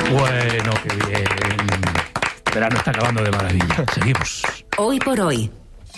Bueno, qué bien. El verano está acabando de maravilla. Seguimos. Hoy por hoy.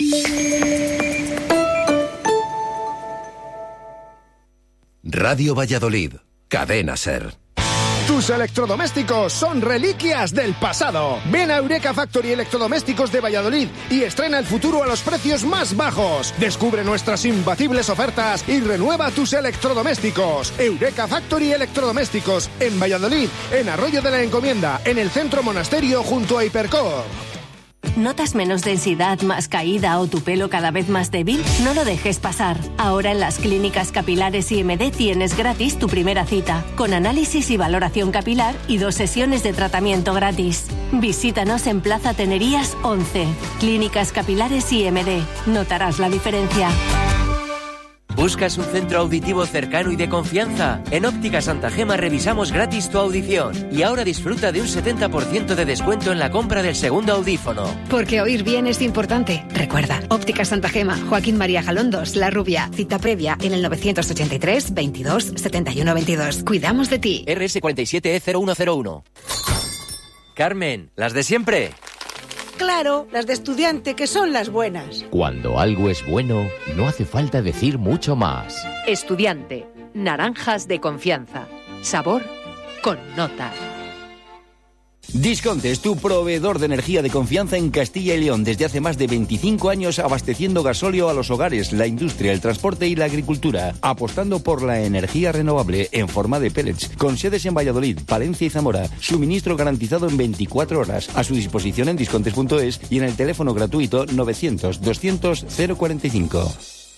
Radio Valladolid, Cadena SER. Tus electrodomésticos son reliquias del pasado. Ven a Eureka Factory Electrodomésticos de Valladolid y estrena el futuro a los precios más bajos. Descubre nuestras imbatibles ofertas y renueva tus electrodomésticos. Eureka Factory Electrodomésticos en Valladolid, en Arroyo de la Encomienda, en el Centro Monasterio junto a Hipercor. ¿Notas menos densidad, más caída o tu pelo cada vez más débil? No lo dejes pasar. Ahora en las clínicas capilares IMD tienes gratis tu primera cita, con análisis y valoración capilar y 2 sesiones de tratamiento gratis. Visítanos en Plaza Tenerías 11. Clínicas capilares IMD. Notarás la diferencia. ¿Buscas un centro auditivo cercano y de confianza? En Óptica Santa Gema revisamos gratis tu audición y ahora disfruta de un 70% de descuento en la compra del segundo audífono. Porque oír bien es importante. Recuerda, Óptica Santa Gema, Joaquín María Jalondos, La Rubia. Cita previa en el 983 22 71 22. Cuidamos de ti. RS47E0101. Carmen, ¿las de siempre? Claro, las de estudiante, que son las buenas. Cuando algo es bueno, no hace falta decir mucho más. Estudiante, naranjas de confianza. Sabor con nota. Disconte es tu proveedor de energía de confianza en Castilla y León desde hace más de 25 años, abasteciendo gasóleo a los hogares, la industria, el transporte y la agricultura, apostando por la energía renovable en forma de pellets, con sedes en Valladolid, Palencia y Zamora, suministro garantizado en 24 horas, a su disposición en discontes.es y en el teléfono gratuito 900 200 045.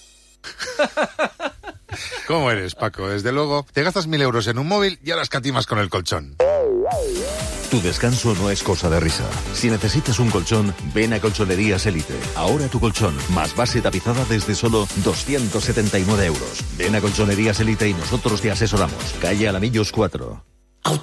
¿Cómo eres, Paco? Desde luego, te gastas 1.000 euros en un móvil y ahora escatimas con el colchón. Tu descanso no es cosa de risa. Si necesitas un colchón, ven a Colchonerías Elite. Ahora tu colchón, más base tapizada desde solo 279 euros. Ven a Colchonerías Elite y nosotros te asesoramos. Calle Alamillos 4.